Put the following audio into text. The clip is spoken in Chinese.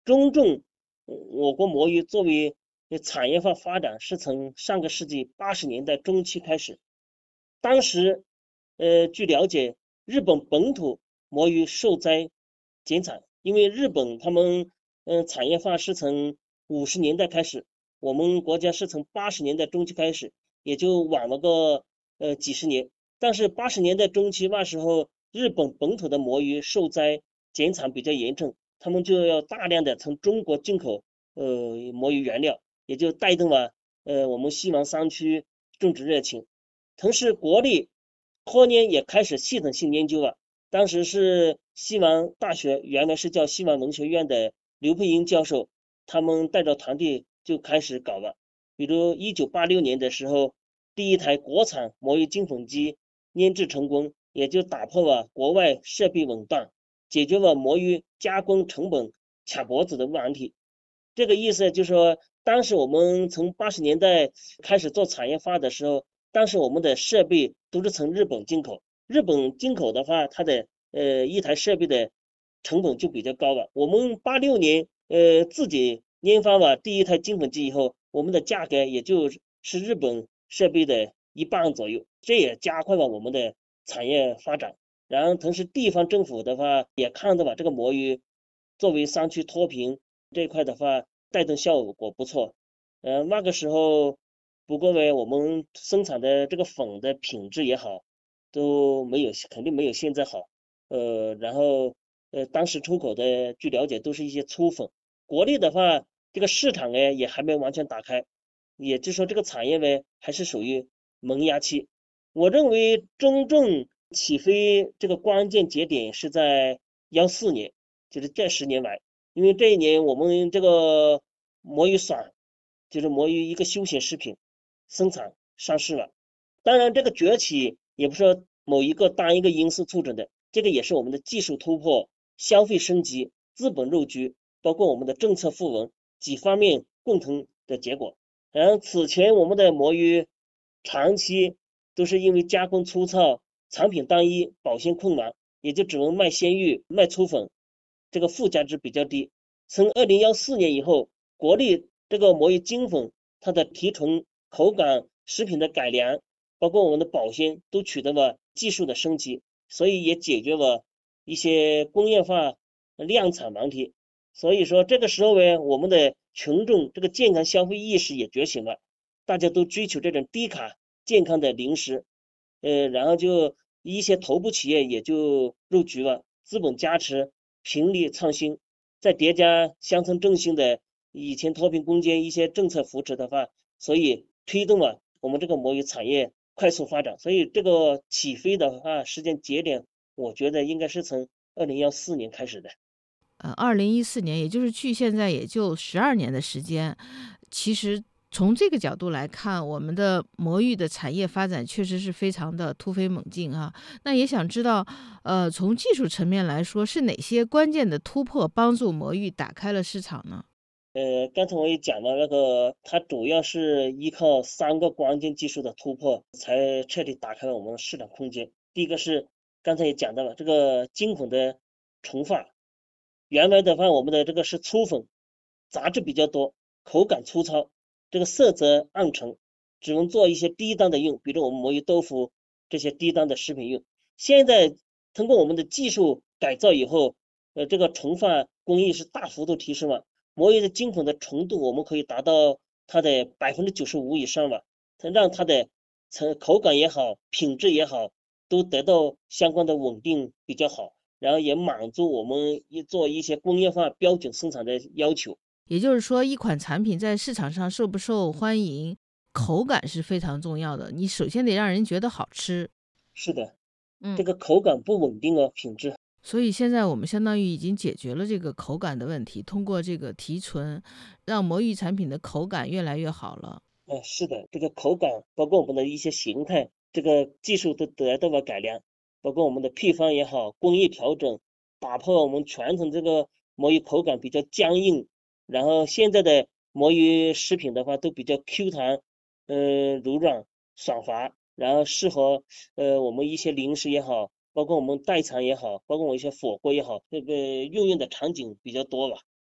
中重我国魔芋作为产业化发展是从上个世纪80年代中期开始。当时，据了解，日本本土魔芋受灾减产，因为日本他们产业化是从50年代开始，我们国家是从80年代中期开始，也就晚了个几十年。但是80年代中期那时候，日本本土的魔芋受灾减产比较严重，他们就要大量的从中国进口魔芋原料，也就带动了我们西南山区种植热情。同时，国内托年也开始系统性研究了。当时是西南大学，原来是叫西南农学院的刘佩英教授，他们带着团队就开始搞了。比如1986年的时候，第一台国产魔芋精粉机研制成功，也就打破了国外设备垄断，解决了魔芋加工成本卡脖子的问题。这个意思就是说，当时我们从80年代开始做产业化的时候，当时我们的设备都是从日本进口。日本进口的话，它的一台设备的成本就比较高了。我们86年自己研发了第一台精粉机以后，我们的价格也就是日本设备的一半左右，这也加快了我们的产业发展。然后同时地方政府的话也看到了这个魔芋作为山区脱贫这一块的话，带动效果不错。那个时候，不过呢，我们生产的这个粉的品质也好，都没有肯定没有现在好。然后当时出口的，据了解都是一些粗粉。国内的话，这个市场呢也还没完全打开，也就是说这个产业呢还是属于萌芽期。我认为真正起飞这个关键节点是在14年，就是这10年来。因为这一年我们这个魔芋爽，就是魔芋一个休闲食品生产上市了。当然，这个崛起也不是说某一个单一个因素促成的，这个也是我们的技术突破、消费升级、资本入局，包括我们的政策赋能几方面共同的结果。然后此前我们的魔芋长期都是因为加工粗糙、产品单一、保鲜困难，也就只能卖鲜芋、卖粗粉，这个附加值比较低。从2014年以后，国内这个魔芋精粉它的提纯、口感、食品的改良，包括我们的保鲜，都取得了技术的升级，所以也解决了一些工业化量产难题。所以说这个时候呢，我们的群众这个健康消费意识也觉醒了，大家都追求这种低卡健康的零食。然后就一些头部企业也就入局了，资本加持，平力创新，再叠加乡村振兴的以前脱贫攻坚一些政策扶持的话，所以推动了我们这个魔芋产业快速发展。所以这个起飞的话，时间节点，我觉得应该是从2014年开始的。 2014年，也就是距现在也就12年的时间。其实从这个角度来看，我们的魔芋的产业发展确实是非常的突飞猛进啊。那也想知道，从技术层面来说，是哪些关键的突破帮助魔芋打开了市场呢？ 刚才我也讲了，那个它主要是依靠3个关键技术的突破，才彻底打开了我们的市场空间。第一个是刚才也讲到了这个精粉的纯化，原来的话我们的这个是粗粉，杂质比较多，口感粗糙，这个色泽暗沉，只能做一些低端的用，比如我们魔芋豆腐这些低端的食品用。现在通过我们的技术改造以后，这个纯化工艺是大幅度提升了。魔芋的精粉的纯度我们可以达到它的95%以上了，它让它的口感也好，品质也好，都得到相关的稳定比较好，然后也满足我们做一些工业化标准生产的要求。 也就是说，一款产品在市场上受不受欢迎，口感是非常重要的。你首先得让人觉得好吃。 是的，这嗯。 个口感不稳定哦，品质。 所以现在我们相当于已经解决了这个口感的问题，通过这个提纯，让魔芋产品的口感越来越好了。 是的，这个口感包括我们的一些形态，这个技术都得到了改良，包括我们的配方也好，工艺调整，打破了我们传统这个魔芋口感比较僵硬，然后现在的魔芋食品的话都比较 Q 弹，柔软爽滑，然后适合我们一些零食也好，包括我们代餐也好，包括我一些火锅也好，这个运用的场景比较多吧。